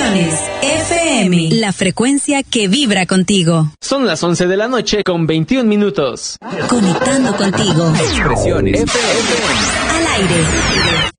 Expresiones FM, la frecuencia que vibra contigo. Son las 11 de la noche con 21 minutos. Conectando contigo. Expresiones FM. Al aire.